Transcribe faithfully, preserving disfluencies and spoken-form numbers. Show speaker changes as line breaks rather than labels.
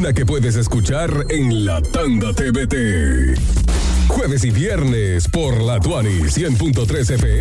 una que puedes escuchar en La Tanda T V T. Jueves y viernes por la Tuani cien punto tres F M.